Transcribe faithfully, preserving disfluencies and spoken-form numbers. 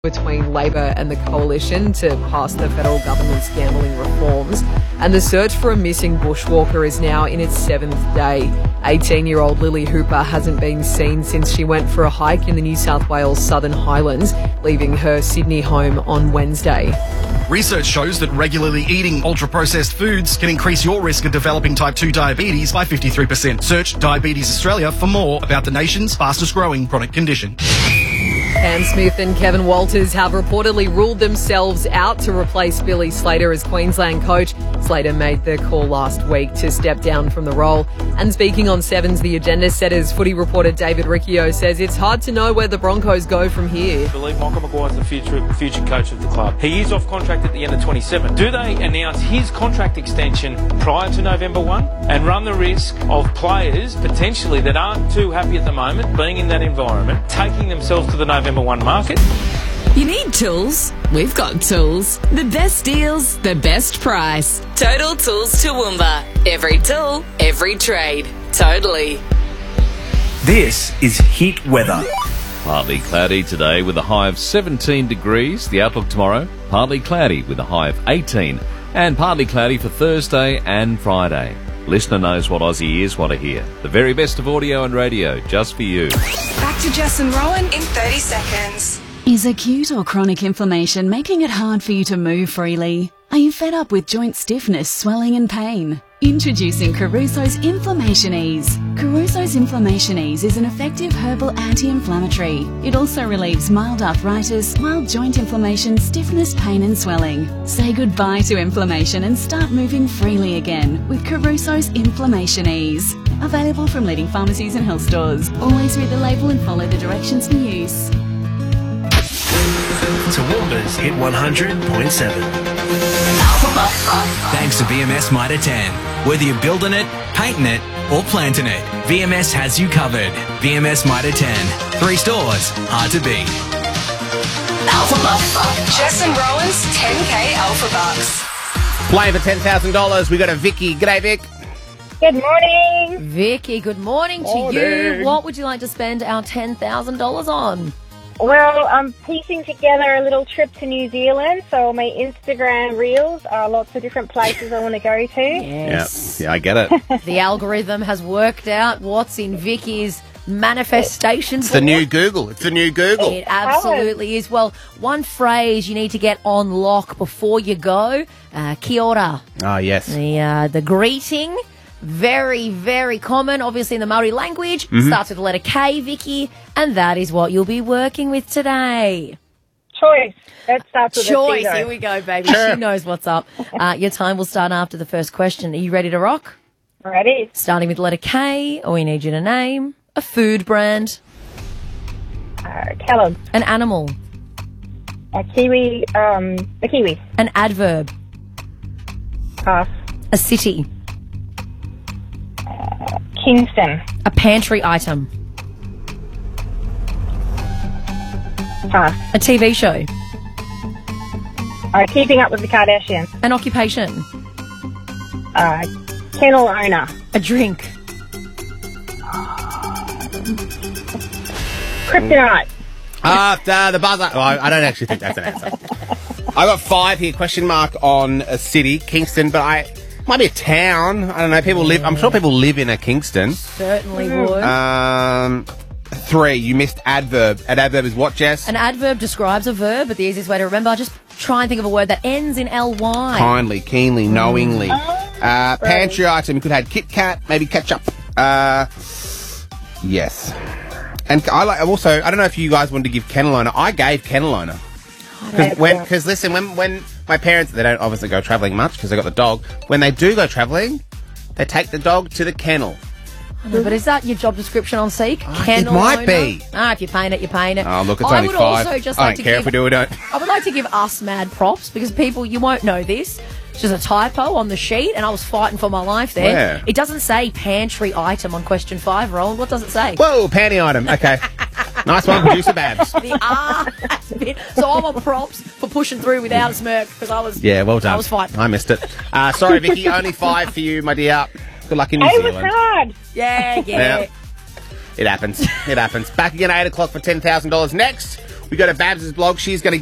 between Labor and the Coalition to pass the federal government's gambling reforms, and the search for a missing bushwalker is now in its seventh day. eighteen-year-old Lily Hooper hasn't been seen since she went for a hike in the New South Wales Southern Highlands, leaving her Sydney home on Wednesday. Research shows that regularly eating ultra-processed foods can increase your risk of developing type two diabetes by fifty-three percent. Search Diabetes Australia for more about the nation's fastest-growing chronic condition. Cam Smith and Kevin Walters have reportedly ruled themselves out to replace Billy Slater as Queensland coach. Slater made the call last week to step down from the role. And speaking on Sevens, the agenda setters, footy reporter David Riccio says it's hard to know where the Broncos go from here. I believe Michael Maguire's the future future coach of the club. He is off contract at the end of twenty-seven. Do they announce his contract extension prior to November first and run the risk of players potentially that aren't too happy at the moment being in that environment, taking themselves to the November first market? You need tools? We've got tools. The best deals, the best price. Total Tools Toowoomba. Every tool, every trade. Totally. This is heat weather. Partly cloudy today with a high of seventeen degrees. The outlook tomorrow, partly cloudy with a high of eighteen. And partly cloudy for Thursday and Friday. Listener knows what Aussie ears want to hear. The very best of audio and radio, just for you. Back to Jess and Rowan in thirty seconds. Is acute or chronic inflammation making it hard for you to move freely? Are you fed up with joint stiffness, swelling and pain? Introducing Caruso's Inflammation Ease. Caruso's Inflammation Ease is an effective herbal anti-inflammatory. It also relieves mild arthritis, mild joint inflammation, stiffness, pain and swelling. Say goodbye to inflammation and start moving freely again with Caruso's Inflammation Ease. Available from leading pharmacies and health stores. Always read the label and follow the directions for use. Toowoomba's Hit one hundred point seven. Thanks to V M S Mitre ten. Whether you're building it, painting it, or planting it, V M S has you covered. V M S Mitre ten. Three stores, hard to beat. Alpha Bucks. Jess and Rowan's ten K Alpha Bucks. Playing for ten thousand dollars, we got a Vicky. G'day, Vic. Good morning. Vicky, good morning, Morning. to you. What would you like to spend our ten thousand dollars on? Well, I'm piecing together a little trip to New Zealand, so my Instagram reels are lots of different places I want to go to. Yes. Yeah, yeah, I get it. The algorithm has worked out what's in Vicky's manifestation. It's the new Google. It's the new Google. It absolutely is. Well, one phrase you need to get on lock before you go, uh, kia ora. Oh, yes. The, uh, the greeting. Very, very common, obviously, in the Maori language. Mm-hmm. Starts with the letter K, Vicky, and that is what you'll be working with today. Choice. That starts with Choice. a C, Here we go, baby. She knows what's up. Uh, your time will start after the first question. Are you ready to rock? Ready. Starting with the letter K, we need you to name a food brand, Uh, Kellogg's. an animal, A kiwi. Um, a kiwi. an adverb, Pass. a city, Kingston. a pantry item, Pass. a T V show, Uh, keeping up with the Kardashians. an occupation, Uh, kennel owner. a drink, Kryptonite. After the buzzer. Oh, I I don't actually think that's an answer. I got five here. Question mark on a city, Kingston, but I might be a town. I don't know. People live. I'm sure people live in a Kingston. certainly would. Um, three. You missed adverb. An adverb is what, Jess? An adverb describes a verb, but the easiest way to remember, just try and think of a word that ends in L Y. Kindly, keenly, knowingly. Uh, pantry item. You could have Kit Kat, maybe ketchup. Uh, yes. And I like also. I don't know if you guys wanted to give kennel owner. I gave kennel owner. Because when, because listen, when when my parents, they don't obviously go travelling much because they got the dog. When they do go travelling, they take the dog to the kennel. I know, but is that your job description on Seek? Oh, Kennel it might owner? be. Ah, if you paint it, you paint it. Oh, look, it's I only would five. also just I like don't to care give, if we do or don't. I would like to give us mad props because people, you won't know this. It's just a typo on the sheet, and I was fighting for my life there. Where? It doesn't say pantry item on question five, Roland. What does it say? Whoa, panty item. Okay. Nice one, producer Babs. The R has been. So I'm on props for pushing through without a smirk because I was. Yeah, well done. I was fighting. I missed it. Uh, sorry, Vicky. Only five for you, my dear. Good luck in New It was Zealand. hard. Yeah, yeah. Yeah. It happens. It happens. Back again at eight o'clock for ten thousand dollars next. We go to Babs's blog. She's going to